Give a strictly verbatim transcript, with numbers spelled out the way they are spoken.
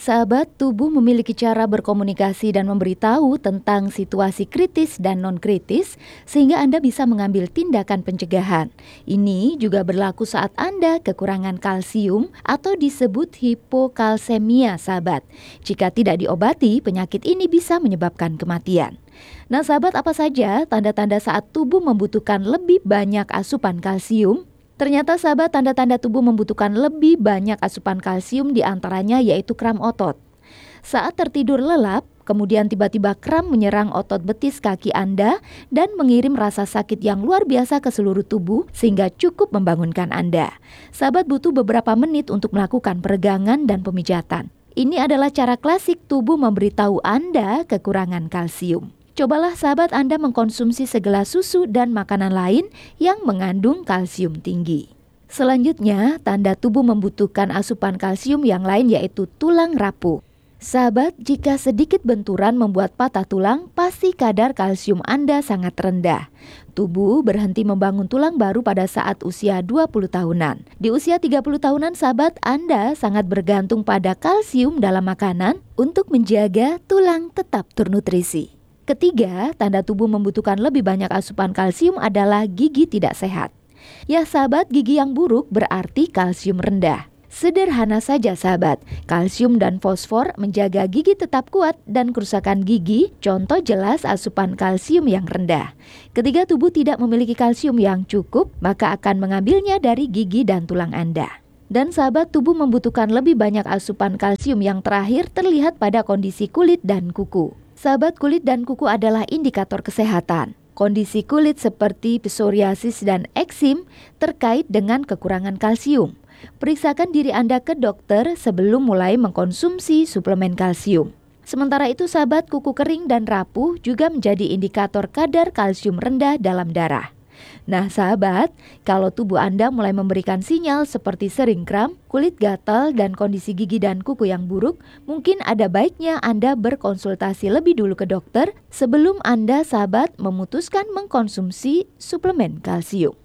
Sahabat, tubuh memiliki cara berkomunikasi dan memberitahu tentang situasi kritis dan non-kritis sehingga Anda bisa mengambil tindakan pencegahan. Ini juga berlaku saat Anda kekurangan kalsium atau disebut hipokalsemia, sahabat. Jika tidak diobati, penyakit ini bisa menyebabkan kematian. Nah, sahabat, apa saja tanda-tanda saat tubuh membutuhkan lebih banyak asupan kalsium? Ternyata, sahabat, tanda-tanda tubuh membutuhkan lebih banyak asupan kalsium diantaranya yaitu kram otot. Saat tertidur lelap, kemudian tiba-tiba kram menyerang otot betis kaki Anda dan mengirim rasa sakit yang luar biasa ke seluruh tubuh sehingga cukup membangunkan Anda. Sahabat butuh beberapa menit untuk melakukan peregangan dan pemijatan. Ini adalah cara klasik tubuh memberitahu Anda kekurangan kalsium. Cobalah sahabat Anda mengkonsumsi segelas susu dan makanan lain yang mengandung kalsium tinggi. Selanjutnya, tanda tubuh membutuhkan asupan kalsium yang lain yaitu tulang rapuh. Sahabat, jika sedikit benturan membuat patah tulang, pasti kadar kalsium Anda sangat rendah. Tubuh berhenti membangun tulang baru pada saat usia dua puluh tahunan. Di usia tiga puluh tahunan, sahabat, Anda sangat bergantung pada kalsium dalam makanan untuk menjaga tulang tetap ternutrisi. Ketiga, tanda tubuh membutuhkan lebih banyak asupan kalsium adalah gigi tidak sehat. Ya sahabat, gigi yang buruk berarti kalsium rendah. Sederhana saja sahabat, kalsium dan fosfor menjaga gigi tetap kuat dan kerusakan gigi, contoh jelas asupan kalsium yang rendah. Ketika tubuh tidak memiliki kalsium yang cukup, maka akan mengambilnya dari gigi dan tulang Anda. Dan sahabat, tubuh membutuhkan lebih banyak asupan kalsium yang terakhir terlihat pada kondisi kulit dan kuku. Sahabat, kulit dan kuku adalah indikator kesehatan. Kondisi kulit seperti psoriasis dan eksim terkait dengan kekurangan kalsium. Periksakan diri Anda ke dokter sebelum mulai mengkonsumsi suplemen kalsium. Sementara itu sahabat, kuku kering dan rapuh juga menjadi indikator kadar kalsium rendah dalam darah. Nah sahabat, kalau tubuh Anda mulai memberikan sinyal seperti sering kram, kulit gatal, dan kondisi gigi dan kuku yang buruk, mungkin ada baiknya Anda berkonsultasi lebih dulu ke dokter sebelum Anda sahabat memutuskan mengkonsumsi suplemen kalsium.